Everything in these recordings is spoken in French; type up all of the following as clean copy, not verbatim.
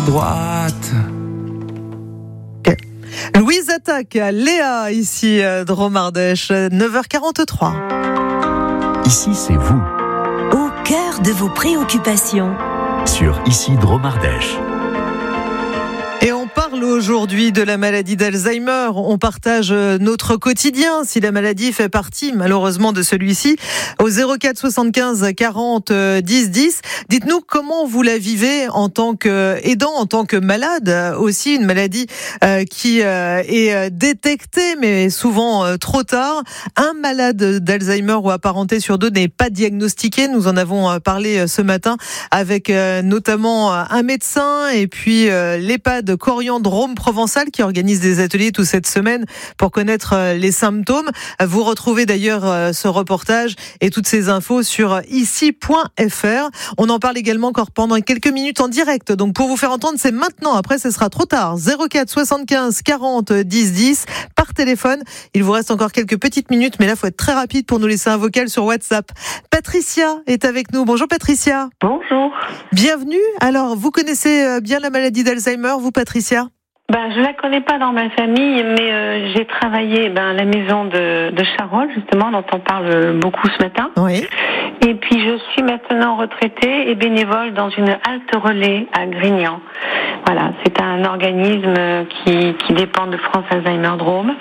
droite. Louise attaque Léa, ici, Drôme-Ardèche, 9h43. Ici, c'est vous, au cœur de vos préoccupations. sur Ici Drôme-Ardèche. Et on parle aujourd'hui de la maladie d'Alzheimer. On partage notre quotidien, si la maladie fait partie, malheureusement, de celui-ci. Au 04 75 40 10 10. Dites-nous comment vous la vivez en tant qu'aidant, en tant que malade. Aussi, une maladie qui est détectée, mais souvent trop tard. Un malade d'Alzheimer ou apparenté sur deux n'est pas diagnostiqué. Nous en avons parlé ce matin avec notamment un médecin et puis l'EHPAD Corian Drôme Provençal qui organise des ateliers toute cette semaine pour connaître les symptômes. Vous retrouvez d'ailleurs ce reportage et toutes ces infos sur ici.fr. On en parle également encore pendant quelques minutes en direct. Donc pour vous faire entendre, c'est maintenant. Après, ce sera trop tard. 04 75 40 10 10 par téléphone. Il vous reste encore quelques petites minutes, mais là, il faut être très rapide pour nous laisser un vocal sur WhatsApp. Patricia est avec nous. Bonjour Patricia. Bonjour. Bienvenue. Alors, vous connaissez bien la maladie d'Alzheimer, vous Patricia ? Je la connais pas dans ma famille, mais j'ai travaillé à la maison de Charolles, justement, dont on parle beaucoup ce matin. Oui. Et puis je suis maintenant retraitée et bénévole dans une halte relais à Grignan. Voilà, c'est un organisme qui dépend de France Alzheimer Drôme,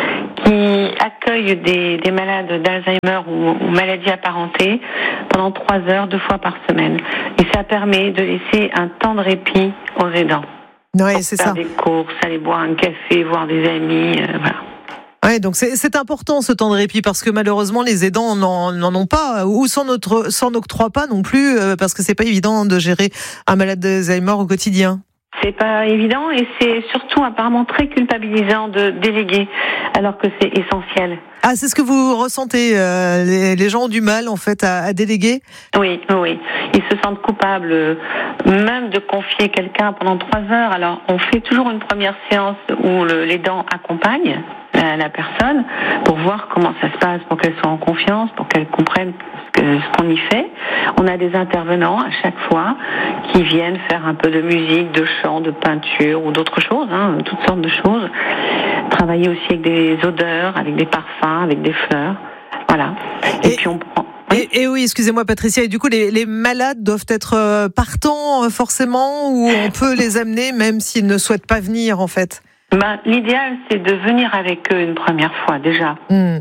qui accueille des malades d'Alzheimer ou maladies apparentées pendant 3 heures, 2 fois par semaine. Et ça permet de laisser un temps de répit aux aidants. Oui, c'est ça. Faire des courses, aller boire un café, voir des amis, voilà. Ouais, donc c'est important ce temps de répit parce que malheureusement les aidants n'en ont pas ou s'en octroient pas non plus parce que c'est pas évident de gérer un malade d'Alzheimer au quotidien. C'est pas évident et c'est surtout apparemment très culpabilisant de déléguer alors que c'est essentiel. Ah, c'est ce que vous ressentez, les gens ont du mal en fait à déléguer ? Oui. Ils se sentent coupables même de confier quelqu'un pendant 3 heures. Alors on fait toujours une première séance où l'aidant accompagne la personne pour voir comment ça se passe, pour qu'elle soit en confiance, pour qu'elle comprenne ce qu'on y fait. On a des intervenants à chaque fois qui viennent faire un peu de musique, de chant, de peinture ou d'autres choses, toutes sortes de choses. Travailler aussi avec des odeurs, avec des parfums, avec des fleurs. Voilà. Et puis on prend... Et oui, excusez-moi Patricia, et du coup les malades doivent être partants forcément ou on peut les amener même s'ils ne souhaitent pas venir en fait ? L'idéal, c'est de venir avec eux une première fois, déjà.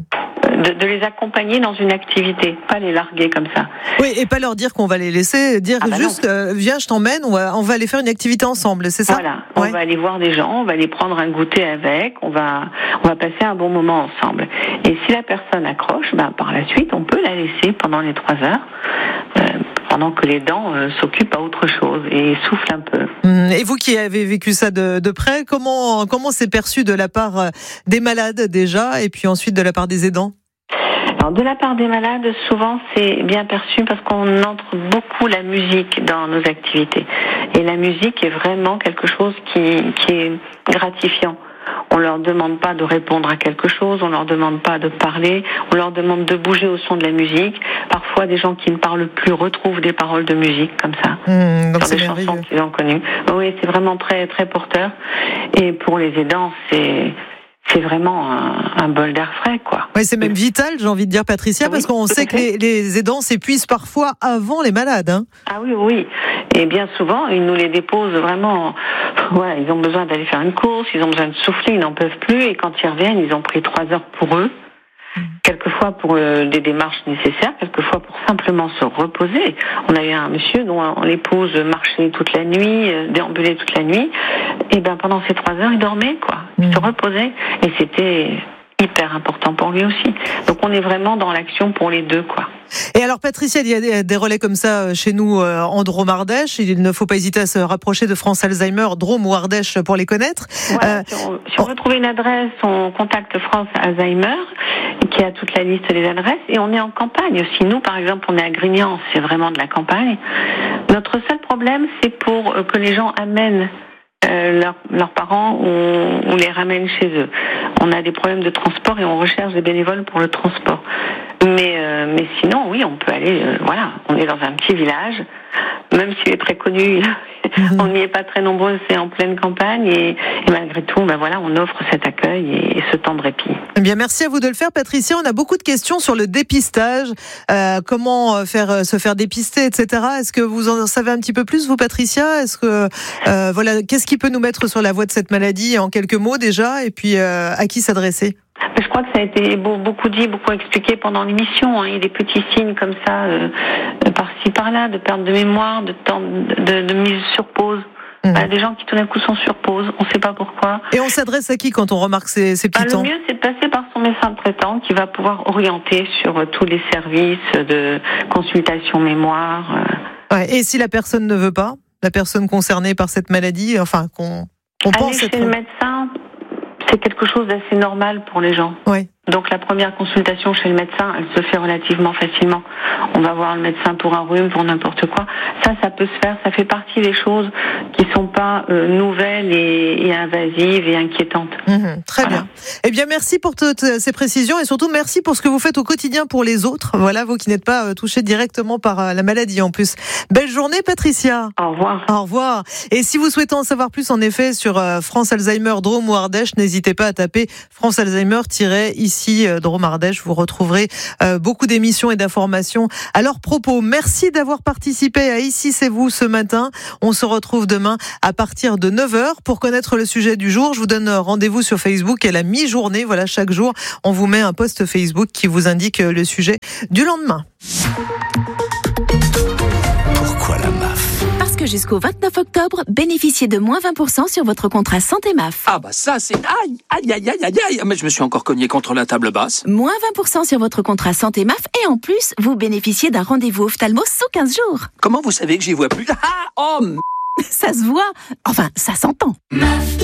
De les accompagner dans une activité, pas les larguer comme ça. Oui, et pas leur dire qu'on va les laisser, dire juste, viens, je t'emmène, on va aller faire une activité ensemble, c'est ça ? Voilà, on va aller voir des gens, on va aller prendre un goûter avec, on va passer un bon moment ensemble. Et si la personne accroche, par la suite, on peut la laisser pendant les 3 heures, pendant que les dents s'occupent à autre chose et soufflent un peu. Et vous qui avez vécu ça de près, comment c'est perçu de la part des malades déjà, et puis ensuite de la part des aidants ? Alors, de la part des malades, souvent c'est bien perçu parce qu'on entre beaucoup la musique dans nos activités. Et la musique est vraiment quelque chose qui est gratifiant. On leur demande pas de répondre à quelque chose, on leur demande pas de parler, on leur demande de bouger au son de la musique. Parfois, des gens qui ne parlent plus retrouvent des paroles de musique comme ça, donc sur des chansons qu'ils ont connues. Oui, c'est vraiment très très porteur. Et pour les aidants, c'est vraiment un bol d'air frais, quoi. Oui, c'est même vital, j'ai envie de dire, Patricia, parce qu'on sait que les aidants s'épuisent parfois avant les malades. Ah oui. Et bien souvent, ils nous les déposent vraiment. Voilà, ils ont besoin d'aller faire une course, ils ont besoin de souffler, ils n'en peuvent plus. Et quand ils reviennent, ils ont pris 3 heures pour eux. Quelquefois pour des démarches nécessaires, quelquefois pour simplement se reposer. On a eu un monsieur dont l'épouse marchait toute la nuit, déambulait toute la nuit, et pendant ces 3 heures, il dormait, quoi. Il se reposait, et c'était hyper important pour lui aussi. Donc on est vraiment dans l'action pour les deux, quoi. Et alors Patricia, il y a des relais comme ça chez nous en Drôme-Ardèche. Il ne faut pas hésiter à se rapprocher de France Alzheimer, Drôme ou Ardèche pour les connaître. Voilà, si on veut trouver une adresse, on contacte France Alzheimer qui a toute la liste des adresses, et on est en campagne aussi. Nous, par exemple, on est à Grignan, c'est vraiment de la campagne. Notre seul problème, c'est pour que les gens amènent leurs parents ou les ramènent chez eux. On a des problèmes de transport et on recherche des bénévoles pour le transport. Mais sinon, oui, on peut aller. On est dans un petit village, même s'il est très connu. on n'y est pas très nombreux, c'est en pleine campagne et malgré tout, on offre cet accueil et ce temps de répit. Eh bien, merci à vous de le faire, Patricia. On a beaucoup de questions sur le dépistage, comment se faire dépister, etc. Est-ce que vous en savez un petit peu plus, vous, Patricia? Est-ce que qu'est-ce qui peut nous mettre sur la voie de cette maladie en quelques mots déjà, et puis à qui s'adresser? Je crois que ça a été beaucoup dit, beaucoup expliqué pendant l'émission. Il y a des petits signes comme ça, par-ci par-là, de perte de mémoire, de mise sur pause. Des gens qui tout d'un coup sont sur pause, on ne sait pas pourquoi. Et on s'adresse à qui quand on remarque ces petits temps? Le mieux, c'est de passer par son médecin traitant qui va pouvoir orienter sur tous les services de consultation mémoire. Et si la personne ne veut pas, la personne concernée par cette maladie, qu'on pense aller chez le médecin, c'est quelque chose d'assez normal pour les gens. Oui. Donc la première consultation chez le médecin, elle se fait relativement facilement. On va voir le médecin pour un rhume, pour n'importe quoi. Ça peut se faire. Ça fait partie des choses qui sont pas nouvelles et invasives et inquiétantes. Très bien. Eh bien, merci pour toutes ces précisions et surtout merci pour ce que vous faites au quotidien pour les autres. Voilà, vous qui n'êtes pas touchés directement par la maladie en plus. Belle journée, Patricia. Au revoir. Au revoir. Et si vous souhaitez en savoir plus, en effet, sur France Alzheimer Drôme ou Ardèche, n'hésitez pas à taper France Alzheimer ici Drôme Ardèche. Vous retrouverez beaucoup d'émissions et d'informations à leur propos. Merci d'avoir participé à Ici c'est vous ce matin. On se retrouve demain à partir de 9h pour connaître le sujet du jour. Je vous donne rendez-vous sur Facebook à la mi-journée. Voilà, chaque jour, on vous met un post Facebook qui vous indique le sujet du lendemain. Pourquoi la MAF? Parce que jusqu'au 29 octobre, bénéficiez de moins 20% sur votre contrat santé MAF. Ah bah ça c'est... Aïe. Mais je me suis encore cogné contre la table basse. Moins 20% sur votre contrat santé MAF et en plus, vous bénéficiez d'un rendez-vous ophtalmo sous 15 jours. Comment vous savez que j'y vois plus? Ça se voit. Enfin, ça s'entend. MAF.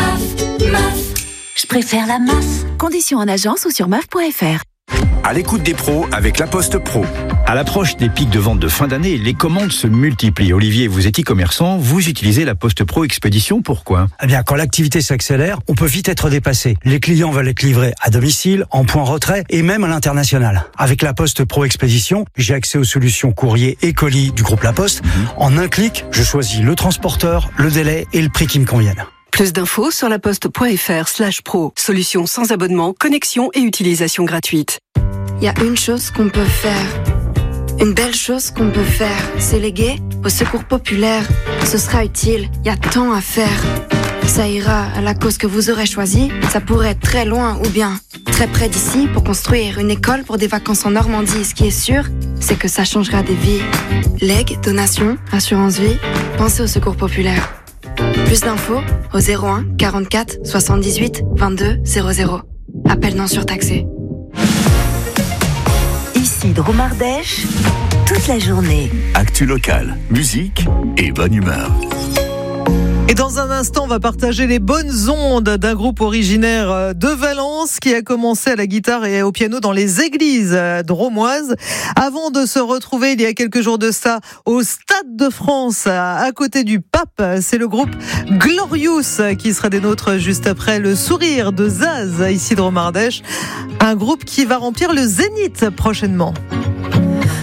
Je préfère la MAF. Conditions en agence ou sur MAF.fr. À l'écoute des pros avec La Poste Pro. À l'approche des pics de vente de fin d'année, les commandes se multiplient. Olivier, vous êtes e-commerçant, vous utilisez La Poste Pro Expédition, pourquoi? Eh bien, quand l'activité s'accélère, on peut vite être dépassé. Les clients veulent être livrés à domicile, en point retrait et même à l'international. Avec La Poste Pro Expédition, j'ai accès aux solutions courrier et colis du groupe La Poste. En un clic, je choisis le transporteur, le délai et le prix qui me conviennent. Plus d'infos sur laposte.fr/pro. Solution sans abonnement, connexion et utilisation gratuite. Il y a une chose qu'on peut faire. Une belle chose qu'on peut faire. C'est léguer au secours populaire. Ce sera utile, il y a tant à faire. Ça ira à la cause que vous aurez choisie. Ça pourrait être très loin ou bien très près d'ici pour construire une école pour des vacances en Normandie. Ce qui est sûr, c'est que ça changera des vies. Legs, donations, assurance vie, pensez au secours populaire. Plus d'infos au 01 44 78 22 00. Appel non surtaxé. Ici Drôme Ardèche, toute la journée. Actu locale, musique et bonne humeur. Et dans un instant, on va partager les bonnes ondes d'un groupe originaire de Valence qui a commencé à la guitare et au piano dans les églises drômoises avant de se retrouver il y a quelques jours de ça au Stade de France à côté du Pape. C'est le groupe Glorious qui sera des nôtres juste après le sourire de Zaz ici Drôme Ardèche. Un groupe qui va remplir le Zénith prochainement.